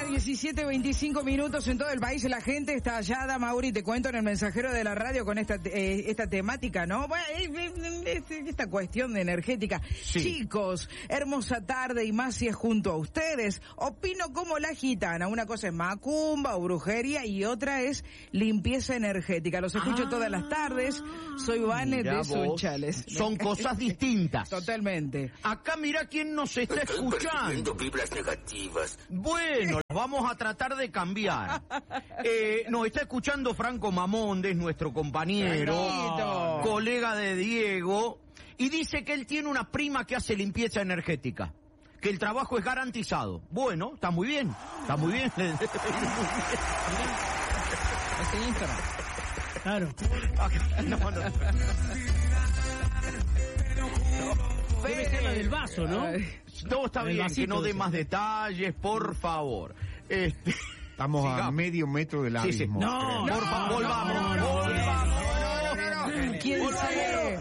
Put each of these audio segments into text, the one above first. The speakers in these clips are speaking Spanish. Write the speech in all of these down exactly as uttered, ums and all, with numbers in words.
diecisiete, veinticinco minutos en todo el país. La gente está hallada, Mauri, te cuento en el mensajero de la radio con esta eh, esta temática, ¿no? Bueno, eh, eh, esta cuestión de energética. Sí. Chicos, hermosa tarde y más si es junto a ustedes. Opino como la gitana. Una cosa es macumba o brujería y otra es limpieza energética. Los escucho ah, todas las tardes. Soy Vane de Sunchales. Son cosas distintas. Totalmente. Acá mira quién nos está escuchando. Vibras negativas. Bueno, vamos a tratar de cambiar. Eh, nos está escuchando Franco Mamondes, nuestro compañero, Benito, colega de Diego, y dice que él tiene una prima que hace limpieza energética, que el trabajo es garantizado. Bueno, está muy bien, está muy bien. Claro. No, no. Debe ser la del vaso, ¿no? Todo está El bien, vasito, que no dé ese. más detalles, por favor. Este, Estamos sigamos. a medio metro del Sí, sí. abismo. No, creo. Por favor, volvamos, no, no, volvamos. ¿Quién sabe?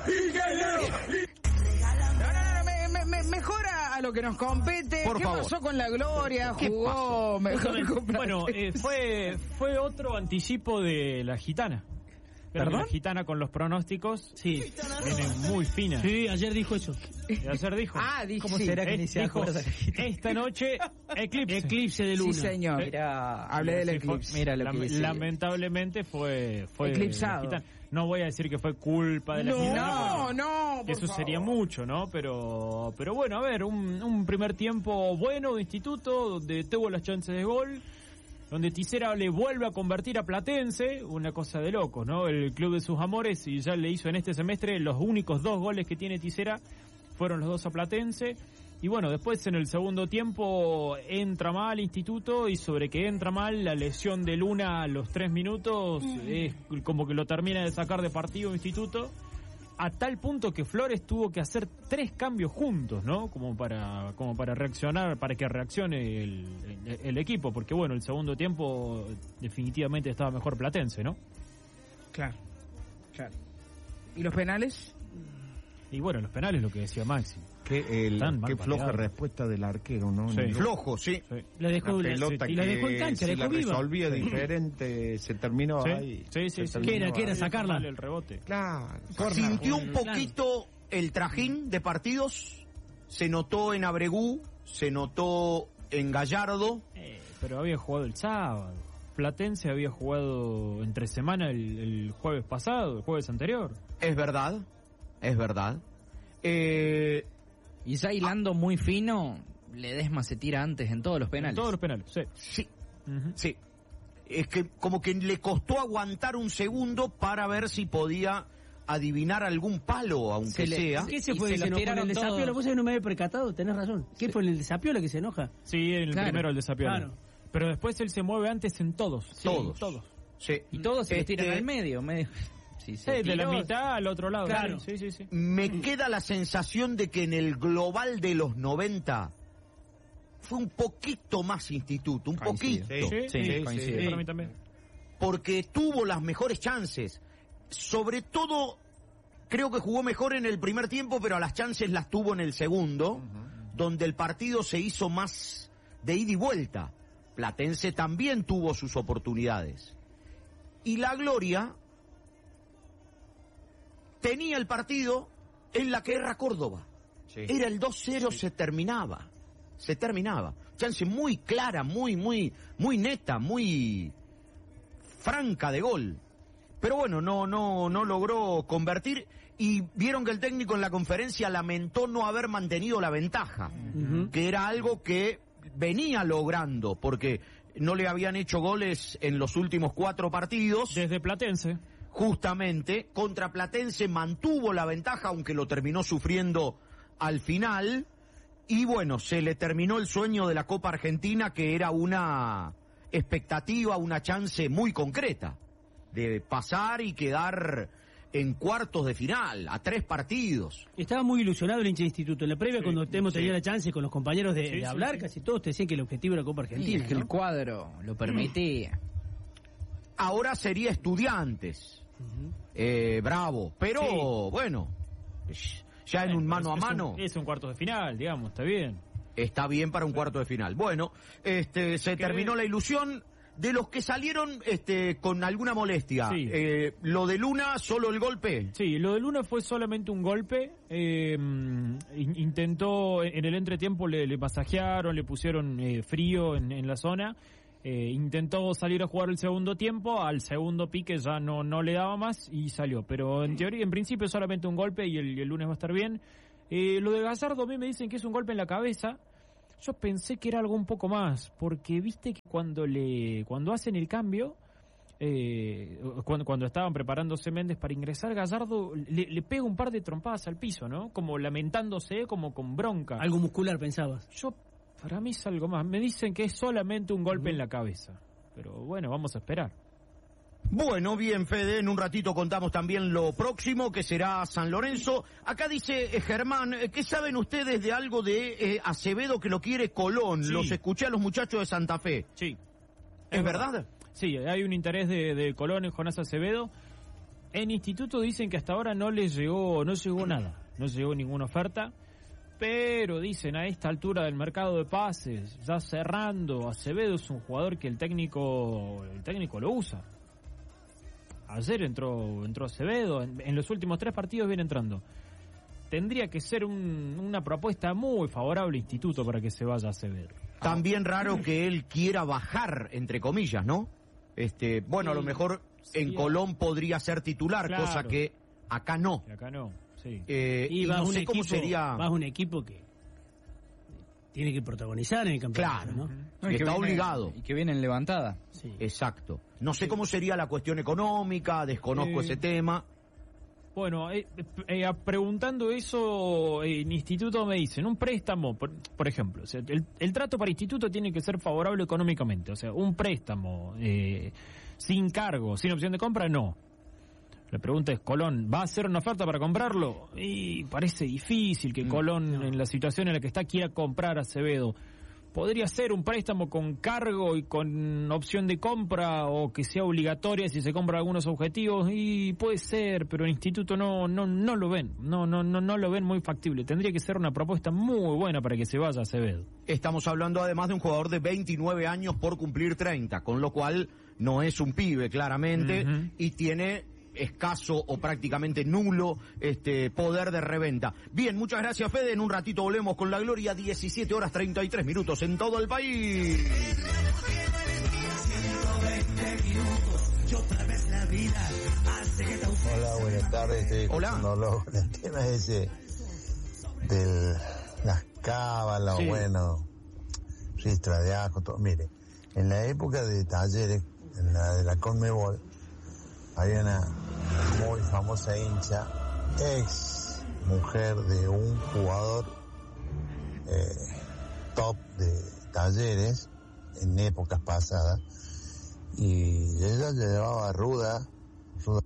No, no, no, me, me, me, mejora a lo que nos compete. Por ¿Qué favor. pasó con la Gloria? ¿Qué Jugó mejor con Bueno, eh, fue fue otro anticipo de la gitana. Pero ¿Perdón? la gitana con los pronósticos Sí. viene muy fina. Sí, ayer dijo eso. Y ayer dijo. Ah, dijo. ¿Cómo sí. será que eh, ni se dijo, acuerda la gitana? esta noche, eclipse. Eclipse de luna. Sí, señor. Mira, Hablé del Sí, fue- eclipse. Mira lo que Lam- dice. Lamentablemente fue, fue Eclipsado. la gitana. No voy a decir que fue culpa de la No, gitana. no, porque no, por Eso favor. sería mucho, ¿no? Pero pero bueno, a ver, un, un primer tiempo bueno de Instituto, donde tuvo las chances de gol, donde Tisera le vuelve a convertir a Platense, una cosa de locos, ¿no? El club de sus amores, y ya le hizo en este semestre los únicos dos goles que tiene Tisera, fueron los dos a Platense. Y bueno, después en el segundo tiempo entra mal Instituto, y sobre que entra mal la lesión de Luna a los tres minutos, es como que lo termina de sacar de partido Instituto, a tal punto que Flores tuvo que hacer tres cambios juntos, ¿no? Como para como para reaccionar, para que reaccione el, el, el equipo, porque bueno, el segundo tiempo definitivamente estaba mejor Platense, ¿no? Claro, claro. ¿Y los penales? Y bueno, los penales, lo que decía Maxi. Qué, el, Están mal qué floja pateados. respuesta del arquero, ¿no? Sí. En el- Flojo, sí. Sí. La dejó, Una la, pelota y la que dejó en cancha, si la la dejó viva. resolvía diferente, se terminó Sí, ahí. sí, sí, Se sí. terminó ¿Qué era, qué era? ahí. Sacarla. Mal el rebote. Claro. Sintió un Claro. poquito el trajín de partidos, se notó en Abregú, se notó en Gallardo. Eh, pero había jugado el sábado. Platense había jugado entre semana el, el jueves pasado, el jueves anterior. Es verdad, es verdad. Eh, Y ya hilando muy fino, Ledesma se tira antes en todos los penales. En todos los penales, sí. sí, Ujú. sí. Es que como que le costó aguantar un segundo para ver si podía adivinar algún palo, aunque Se le- sea. ¿Qué se Y fue? se Se los enojó en tiraron el desafío, todos. lo puse que no me había percatado, tenés razón. ¿Qué fue el desafío la que se enoja? Sí, en el Claro. primero el desafío. Claro. Pero después él se mueve antes en todos. Sí, Todos. Todos. Sí. Y todos se le Este, tiran al medio. medio. Sí, Sí, se de la tiró. mitad al otro lado. Claro. Sí, sí, sí. Me queda la sensación de que en el global de los noventa fue un poquito más Instituto, un Coincido. poquito. Sí, Sí, sí, coincido. sí, para mí también. Porque tuvo las mejores chances. Sobre todo, creo que jugó mejor en el primer tiempo, pero a las chances las tuvo en el segundo, donde el partido se hizo más de ida y vuelta. Platense también tuvo sus oportunidades. Y la Gloria tenía el partido en la que era Córdoba. Sí. Era el dos cero, se terminaba. Se terminaba. Chance muy clara, muy, muy, muy neta, muy franca de gol. Pero bueno, no, no, no logró convertir, y vieron que el técnico en la conferencia lamentó no haber mantenido la ventaja, Ujú. que era algo que venía logrando, porque no le habían hecho goles en los últimos cuatro partidos. Desde Platense. Justamente, contra Platense mantuvo la ventaja, aunque lo terminó sufriendo al final. Y bueno, se le terminó el sueño de la Copa Argentina, que era una expectativa, una chance muy concreta de pasar y quedar en cuartos de final, a tres partidos. Estaba muy ilusionado el hincha de Instituto. En la previa, Sí, cuando hemos tenido sí. la chance con los compañeros de, Sí, de sí, hablar, sí. casi todos te decían que el objetivo era la Copa Sí, Argentina. es que ¿no? el cuadro lo permitía. Ahora sería Estudiantes, Ujú. eh, bravo, pero Sí. bueno, ya en un mano a Es- es mano. un- Es un cuarto de final, digamos, está bien. Está bien para un cuarto de final. Bueno, este, se terminó la ilusión de los que salieron este, con alguna molestia. Sí. Eh, lo de Luna, solo el golpe. Sí, lo de Luna fue solamente un golpe. Eh, in- intentó, en el entretiempo le, le masajearon, le pusieron eh, frío en, en la zona. Eh, intentó salir a jugar el segundo tiempo, al segundo pique ya no, no le daba más y salió. Pero en teoría, en principio, solamente un golpe y el, el lunes va a estar bien. Eh, lo de Gallardo, a mí me dicen que es un golpe en la cabeza. Yo pensé que era algo un poco más, porque viste que cuando le cuando hacen el cambio, eh, cuando, cuando estaban preparándose Méndez para ingresar, Gallardo le, le pega un par de trompadas al piso, ¿no? Como lamentándose, como con bronca. Algo muscular, pensabas. Yo, para mí es algo más. Me dicen que es solamente un golpe uh-huh. en la cabeza. Pero bueno, vamos a esperar. Bueno, bien, Fede, en un ratito contamos también lo próximo, que será San Lorenzo. Acá dice eh, Germán, eh, ¿qué saben ustedes de algo de eh, Acevedo que lo quiere Colón? Sí. Los escuché a los muchachos de Santa Fe. Sí. ¿Es, ¿Es verdad? verdad? Sí, hay un interés de, de Colón en Jonás Acevedo. En Instituto dicen que hasta ahora no les llegó, no llegó nada, no llegó ninguna oferta. Pero dicen, a esta altura del mercado de pases, ya cerrando, Acevedo es un jugador que el técnico, el técnico lo usa. Ayer entró entró Acevedo, en, en los últimos tres partidos viene entrando. Tendría que ser un, una propuesta muy favorable a Instituto para que se vaya Acevedo. También raro que él quiera bajar, entre comillas, ¿no? Este, bueno, sí, a lo mejor sí, en Colón podría ser titular, claro. Cosa que acá no. Que acá no, sí. Eh, y, y no sé equipo, cómo sería... Vas un equipo que tiene que protagonizar en el campeonato, claro, ¿no? Uh-huh. No, y que está viene, obligado. Y que viene en levantada. Sí. Exacto. No sé sí. cómo sería la cuestión económica, desconozco eh, ese tema. Bueno, eh, eh, preguntando eso, eh, en Instituto me dicen, un préstamo, por, por ejemplo, o sea, el, el trato para Instituto tiene que ser favorable económicamente, o sea, un préstamo eh, sin cargo, sin opción de compra, no. La pregunta es, Colón, ¿va a hacer una oferta para comprarlo? Y parece difícil que Colón, no. en la situación en la que está, quiera comprar a Acevedo. Podría ser un préstamo con cargo y con opción de compra, o que sea obligatoria si se compra algunos objetivos, y puede ser, pero el Instituto no no no lo ven, no no no no lo ven muy factible. Tendría que ser una propuesta muy buena para que se vaya Acevedo. Estamos hablando además de un jugador de veintinueve años por cumplir treinta, con lo cual no es un pibe claramente, uh-huh. y tiene escaso o prácticamente nulo este poder de reventa. Bien, muchas gracias, Fede. En un ratito volvemos con la gloria. Diecisiete horas treinta y tres minutos en todo el país. Hola, buenas tardes. Estoy Hola. Lo, el tema ese de las cábalas, sí. Bueno, ristra de ajo, todo. Mire, en la época de Talleres, en la de la Conmebol, había una muy famosa hincha, ex mujer de un jugador eh, top de Talleres en épocas pasadas, y ella llevaba ruda, ruda.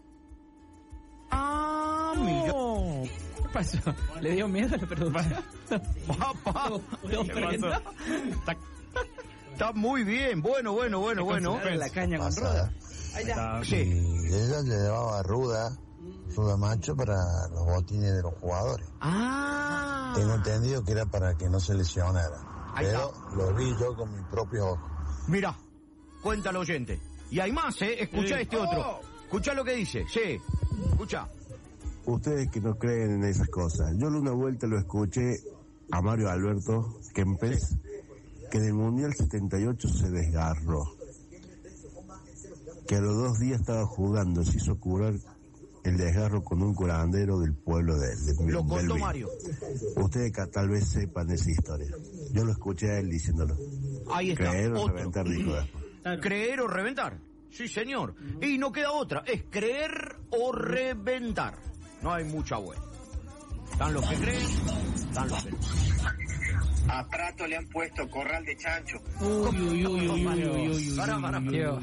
Ah, mira. ¿Qué pasó? ¿Le dio miedo a la producción? Papá, ¿Qué pasó? Está, está muy bien, bueno, bueno, bueno, bueno. La caña con ruda. Sí. Y ella llevaba ruda, ruda macho para los botines de los jugadores. Ah. Tengo entendido que era para que no se lesionara. Ahí pero está. Lo vi yo con mis propios ojos. Mira, cuenta el oyente. Y hay más, ¿eh? Escucha sí. este otro. Escucha lo que dice. Sí, escucha. Ustedes que no creen en esas cosas. Yo una vuelta lo escuché a Mario Alberto Kempes, sí. que en el Mundial setenta y ocho se desgarró. Que a los dos días estaba jugando, se hizo curar el desgarro con un curandero del pueblo de él. De, lo contó del Mario. Ustedes que tal vez sepan esa historia. Yo lo escuché a él diciéndolo. Ahí está. Creer o otro. reventar, dijo después. Creer o reventar. Sí, señor. Y no queda otra. Es creer o reventar. No hay mucha vuelta. Están los que creen, están los que no. A Prato le han puesto corral de chancho. Uy, uy, uy, uy, uy, uy, uy. Para, para. ¿Quién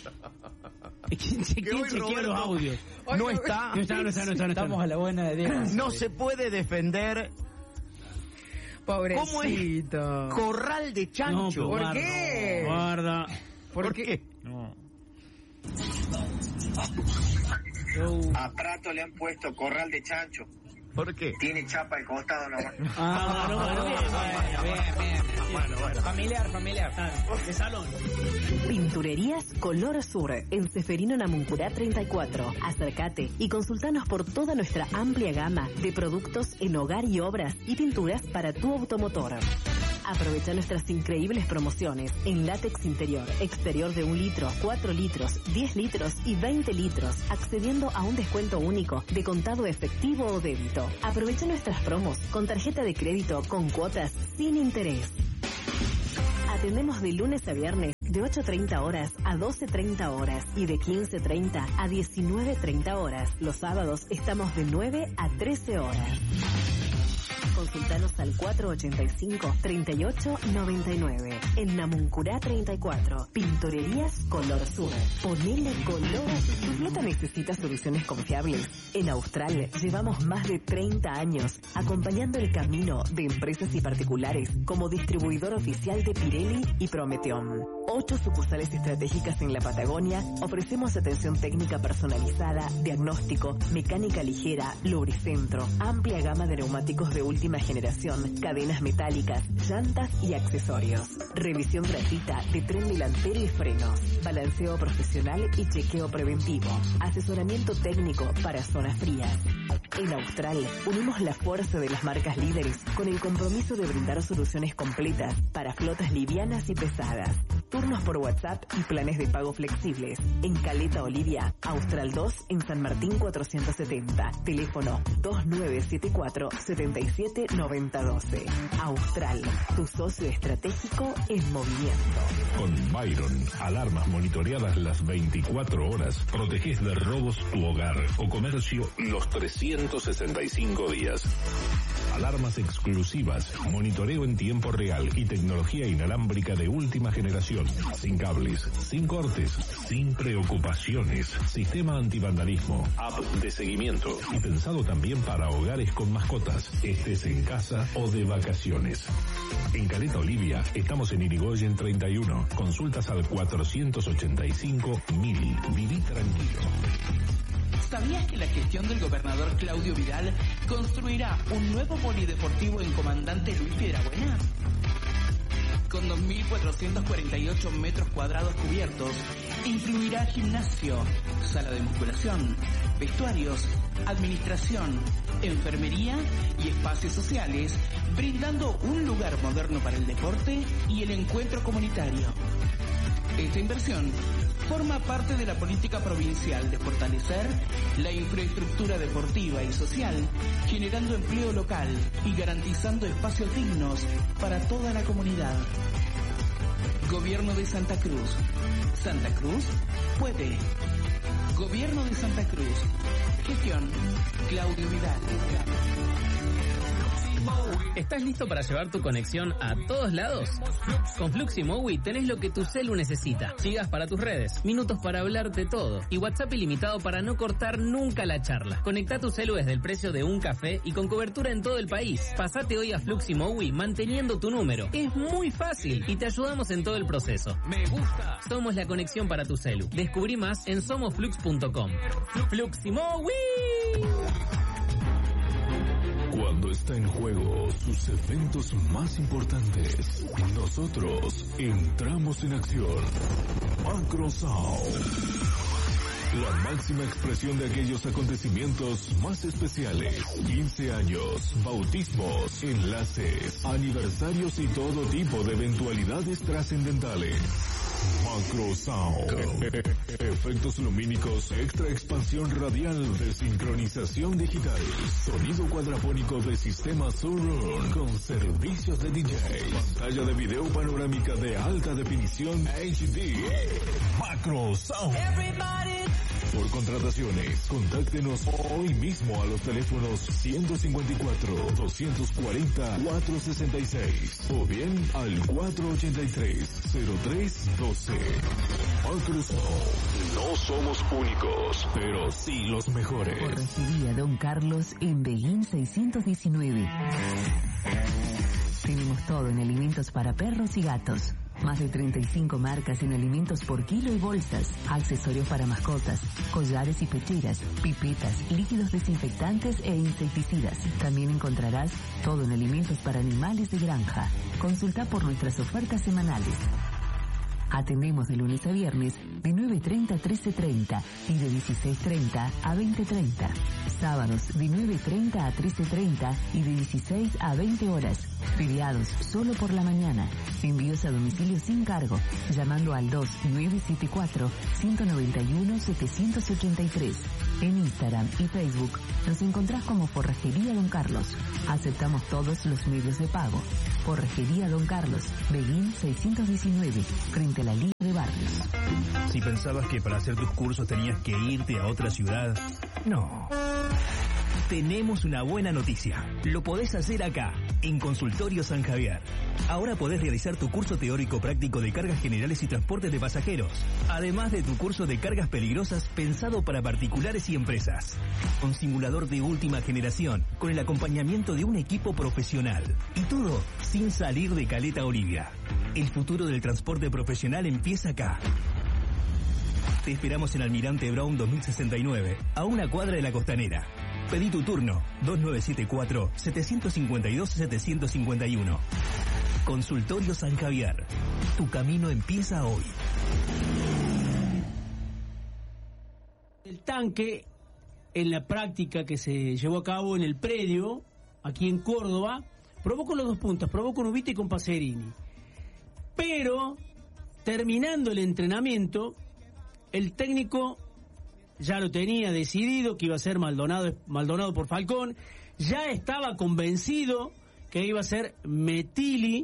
chequea los audios? No está. No está, no está, no está. Estamos a la buena de Diego. No se puede defender. Pobrecito. ¿Cómo es? Corral de chancho. No, ¿Por guarda, qué? Guarda. ¿Por, ¿Por qué? qué? No. A Prato le han puesto corral de chancho. ¿Por qué? Tiene chapa al costado nomás. Ah, no, bueno, bien, bueno, bien, bien. Bueno, bueno. Familiar, familiar. De salón. Pinturerías Color Sur, en Ceferino Namuncurá treinta y cuatro. Acércate y consultanos por toda nuestra amplia gama de productos en hogar y obras y pinturas para tu automotor. Aprovecha nuestras increíbles promociones en látex interior, exterior de un litro, cuatro litros, diez litros y veinte litros, accediendo a un descuento único de contado efectivo o débito. Aprovecha nuestras promos con tarjeta de crédito con cuotas sin interés. Atendemos de lunes a viernes de ocho treinta horas a doce treinta horas y de quince treinta a diecinueve treinta horas. Los sábados estamos de nueve a trece horas. Consultanos al cuatro ochenta y cinco, treinta y ocho noventa y nueve. En Namuncurá treinta y cuatro. Pinturerías Color Sur. Ponele color. Tu flota necesita soluciones confiables. En Austral llevamos más de treinta años acompañando el camino de empresas y particulares como distribuidor oficial de Pirelli y Prometeon. Ocho sucursales estratégicas en la Patagonia. Ofrecemos atención técnica personalizada, diagnóstico, mecánica ligera, lubricentro, amplia gama de neumáticos de última generación, cadenas metálicas, llantas y accesorios. Revisión gratuita de tren delantero y frenos, balanceo profesional y chequeo preventivo, asesoramiento técnico para zonas frías. En Austral unimos la fuerza de las marcas líderes con el compromiso de brindar soluciones completas para flotas livianas y pesadas. Turnos por WhatsApp y planes de pago flexibles. En Caleta Olivia, Austral dos en San Martín cuatrocientos setenta. Teléfono dos nueve siete cuatro, siete siete nueve cero uno dos. Austral, tu socio estratégico en movimiento. Con Byron, alarmas monitoreadas las veinticuatro horas, proteges de robos tu hogar o comercio los trescientos sesenta y cinco días. Alarmas exclusivas, monitoreo en tiempo real y tecnología inalámbrica de última generación. Sin cables, sin cortes, sin preocupaciones. Sistema antivandalismo, app de seguimiento y pensado también para hogares con mascotas, estés en casa o de vacaciones. En Caleta Olivia estamos en Irigoyen treinta y uno. Consultas al cuatrocientos ochenta y cinco mil. Viví tranquilo. ¿Sabías que la gestión del gobernador Claudio Vidal construirá un nuevo polideportivo en Comandante Luis Piedrabuena? Con dos mil cuatrocientos cuarenta y ocho metros cuadrados cubiertos, incluirá gimnasio, sala de musculación, vestuarios, administración, enfermería y espacios sociales, brindando un lugar moderno para el deporte y el encuentro comunitario. Esta inversión forma parte de la política provincial de fortalecer la infraestructura deportiva y social, generando empleo local y garantizando espacios dignos para toda la comunidad. Gobierno de Santa Cruz. Santa Cruz puede. Gobierno de Santa Cruz. Gestión Claudio Vidal. ¿Estás listo para llevar tu conexión a todos lados? Con Fluximowi tenés lo que tu celu necesita. Gigas para tus redes, minutos para hablar de todo y WhatsApp ilimitado para no cortar nunca la charla. Conecta tu celu desde el precio de un café y con cobertura en todo el país. Pasate hoy a Fluximowi manteniendo tu número. Es muy fácil y te ayudamos en todo el proceso. Me gusta. Somos la conexión para tu celu. Descubrí más en somos flux punto com. Fluximowi. Cuando está en juego sus eventos más importantes, nosotros entramos en acción. Macro Sound. La máxima expresión de aquellos acontecimientos más especiales. quince años, bautismos, enlaces, aniversarios y todo tipo de eventualidades trascendentales. Macro Sound. Efectos lumínicos, extra expansión radial de sincronización digital. Sonido cuadrafónico de sistema Surround con servicios de D J. Pantalla de video panorámica de alta definición H D. Macro Sound. Por contrataciones, contáctenos hoy mismo a los teléfonos ciento cincuenta y cuatro, doscientos cuarenta, cuatrocientos sesenta y seis o bien al cuatrocientos ochenta y tres, cero tres doce. Microsoft. No somos únicos, pero sí los mejores. Corregidía Don Carlos en Beguín seiscientos diecinueve. Tenemos todo en alimentos para perros y gatos. Más de treinta y cinco marcas en alimentos por kilo y bolsas, accesorios para mascotas, collares y pecheras, pipetas, líquidos desinfectantes e insecticidas. También encontrarás todo en alimentos para animales de granja. Consulta por nuestras ofertas semanales. Atendemos de lunes a viernes de nueve treinta a trece treinta y de dieciséis treinta a veinte treinta. Sábados de nueve treinta a trece treinta y de dieciséis a veinte horas. Feriados solo por la mañana. Envíos a domicilio sin cargo, llamando al dos nueve siete cuatro, uno nueve uno, siete ocho tres. En Instagram y Facebook nos encontrás como Forrajería Don Carlos. Aceptamos todos los medios de pago. Forrajería Don Carlos, Beguín seiscientos diecinueve, frente a la Liga de Barrios. Si pensabas que para hacer tus cursos tenías que irte a otra ciudad, no. Tenemos una buena noticia. Lo podés hacer acá, en Consultorio San Javier. Ahora podés realizar tu curso teórico práctico de cargas generales y transportes de pasajeros, además de tu curso de cargas peligrosas pensado para particulares y empresas. Un simulador de última generación, con el acompañamiento de un equipo profesional. Y todo sin salir de Caleta Olivia. El futuro del transporte profesional empieza acá. Te esperamos en Almirante Brown dos mil sesenta y nueve, a una cuadra de la Costanera. Pedí tu turno, dos nueve siete cuatro, siete cinco dos, siete cinco uno. Consultorio San Javier. Tu camino empieza hoy. El tanque, en la práctica que se llevó a cabo en el predio, aquí en Córdoba, probó con los dos puntas, probó con Ubita y con Pacerini. Pero, terminando el entrenamiento, el técnico ya lo tenía decidido que iba a ser Maldonado, Maldonado por Falcón, ya estaba convencido que iba a ser Metilli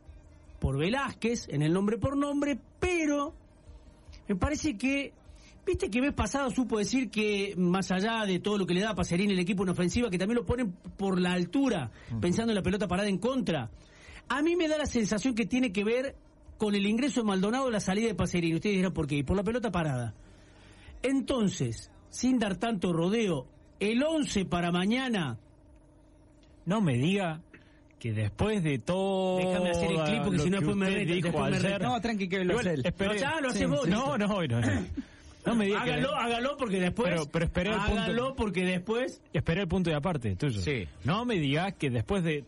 por Velázquez, en el nombre por nombre, pero me parece que, viste que vez pasado supo decir que más allá de todo lo que le da a Pacerini el equipo en ofensiva, que también lo ponen por la altura, uh-huh. pensando en la pelota parada en contra. A mí me da la sensación que tiene que ver con el ingreso de Maldonado y la salida de Pacerini. Ustedes dirán por qué, por la pelota parada. Entonces, sin dar tanto rodeo, el once para mañana. No me diga que después de todo. Déjame hacer el clip porque si no después me reta. Después me reta. No, tranqui que lo hace él. No, ya lo haces sí, vos. No, no, no, no. No me diga hágalo, que... hágalo porque después. Pero, pero esperé el punto. Hágalo porque después. Esperé el punto de aparte tuyo. Sí. No me digas que después de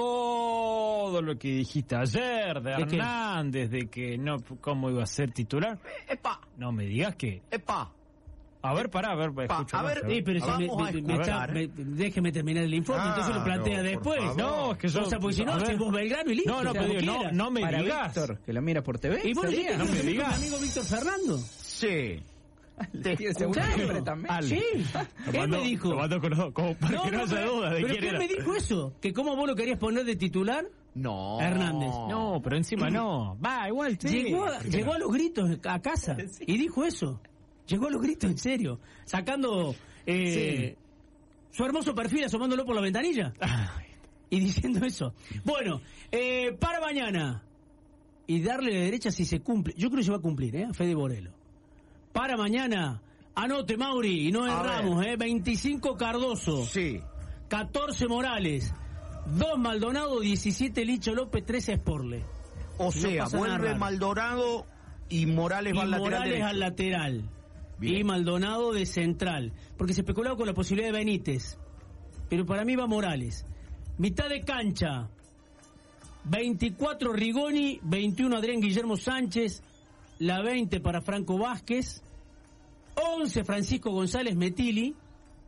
todo lo que dijiste ayer de, ¿De Hernández, qué? de que no, cómo iba a ser titular. Epa. No me digas que. Epa. A ver, pará, a ver, escucho a más, ver, a ver. Sí, pero si vamos me, a me, escuchar. me está, me, déjeme terminar el informe, ah, entonces lo plantea no, después. No, es que yo... O sea, porque si no, si vos Belgrano y listo. No, no, pero no, no me Para digas. Víctor, que lo mira por T V. ¿Y vos dijiste no que me mi digas. amigo Víctor Fernando? Sí. Te siempre también. Al. Sí. Él me dijo. Lo mando con, como para no, que no, no haya pero, duda de pero quién ¿qué era. me dijo eso? ¿Que cómo vos lo querías poner de titular? No. Hernández. No, pero encima no. Va, igual sí. Llegó, a, llegó a los gritos a casa sí. y dijo eso. Llegó a los gritos, en serio. Sacando eh, sí. su hermoso perfil, asomándolo por la ventanilla. Ay. Y diciendo eso. Bueno, eh, para mañana. Y darle la derecha si se cumple. Yo creo que se va a cumplir, ¿eh? A Fede Borelo. Para mañana. Anote, Mauri, y no erramos, ¿eh? veinticinco Cardoso. Sí. catorce Morales. dos Maldonado, diecisiete Licho López, trece Sporle. O si sea, no vuelve Maldonado y Morales y va al lateral. Morales derecho. al lateral. Bien. Y Maldonado de central. Porque se especulaba con la posibilidad de Benítez. Pero para mí va Morales. Mitad de cancha. veinticuatro Rigoni, veintiuno Adrián Guillermo Sánchez, la veinte para Franco Vázquez, once Francisco González Metilli,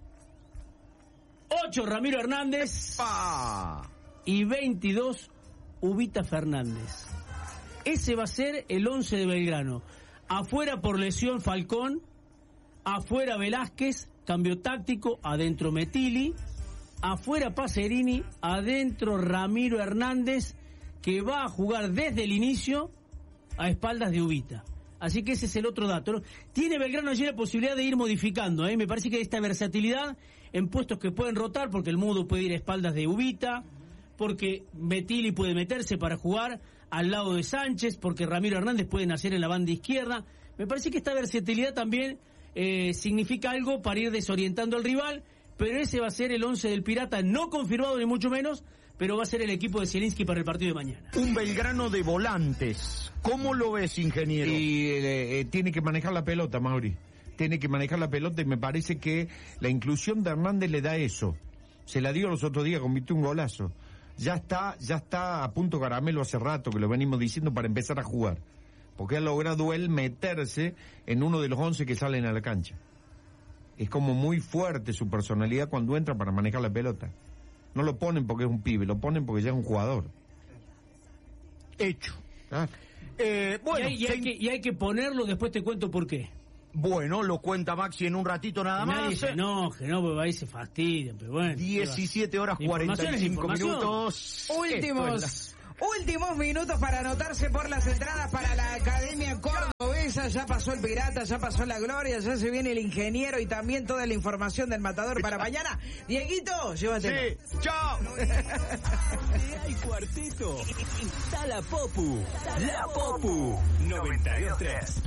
ocho Ramiro Hernández ¡Epa! Y veintidós Ubita Fernández. Ese va a ser el once de Belgrano. Afuera por lesión Falcón, afuera Velázquez, cambio táctico, adentro Metilli, afuera Pacerini, adentro Ramiro Hernández, que va a jugar desde el inicio a espaldas de Ubita. Así que ese es el otro dato, ¿no? Tiene Belgrano allí la posibilidad de ir modificando, ¿eh? Me parece que esta versatilidad en puestos que pueden rotar, porque el Mudo puede ir a espaldas de Ubita, porque Metilli puede meterse para jugar al lado de Sánchez, porque Ramiro Hernández puede nacer en la banda izquierda. Me parece que esta versatilidad también eh, significa algo para ir desorientando al rival, pero ese va a ser el once del Pirata, no confirmado ni mucho menos, pero va a ser el equipo de Zielinski para el partido de mañana. Un Belgrano de volantes. ¿Cómo lo ves, ingeniero? Y eh, eh, tiene que manejar la pelota, Mauri. Tiene que manejar la pelota y me parece que la inclusión de Hernández le da eso. Se la dio los otros días, convirtió un golazo. Ya está, ya está a punto caramelo hace rato, que lo venimos diciendo, para empezar a jugar. Porque ha logrado él meterse en uno de los once que salen a la cancha. Es como muy fuerte su personalidad cuando entra para manejar la pelota. No lo ponen porque es un pibe, lo ponen porque ya es un jugador. Hecho. Ah. Eh, bueno, y, hay, y, hay que, y hay que ponerlo, después te cuento por qué. Bueno, lo cuenta Maxi en un ratito nada más. Nadie se enoje, no, porque ahí se fastidian, pero bueno. diecisiete horas cuarenta y cinco minutos. Últimos, últimos minutos para anotarse por las entradas para la Academia Cordobesa. Ya pasó el Pirata, ya pasó la Gloria, ya se viene el ingeniero y también toda la información del Matador para mañana. Dieguito, llévatelo. Sí, chao. Hay cuarteto. Está la Popu. La Popu. noventa y tres.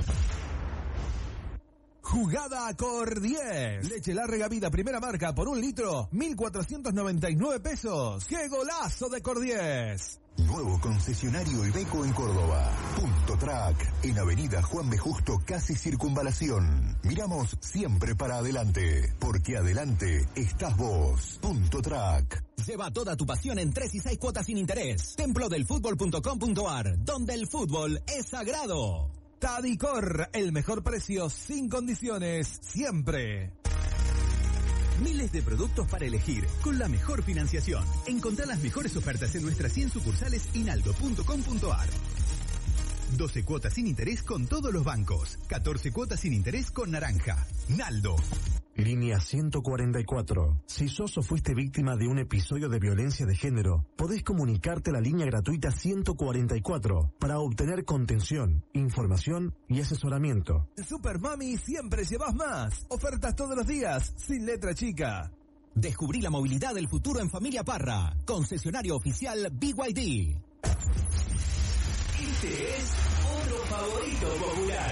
Jugada Cor diez. Leche Larga Vida primera marca por un litro, mil cuatrocientos noventa y nueve pesos. ¡Qué golazo de Cor diez! Nuevo concesionario Iveco en Córdoba. Punto Track, en Avenida Juan B. Justo, casi Circunvalación. Miramos siempre para adelante, porque adelante estás vos. Punto Track. Lleva toda tu pasión en tres y seis cuotas sin interés. templo del fútbol punto com punto ar, donde el fútbol es sagrado. Tadicor, el mejor precio sin condiciones, siempre. Miles de productos para elegir, con la mejor financiación. Encontrá las mejores ofertas en nuestras cien sucursales inaldo punto com punto ar. doce cuotas sin interés con todos los bancos. catorce cuotas sin interés con Naranja. Naldo. Línea ciento cuarenta y cuatro. Si sos o fuiste víctima de un episodio de violencia de género, podés comunicarte a la línea gratuita ciento cuarenta y cuatro para obtener contención, información y asesoramiento. En Super Mami siempre llevas más. Ofertas todos los días, sin letra chica. Descubrí la movilidad del futuro en Familia Parra. Concesionario oficial B Y D. Este es otro favorito popular.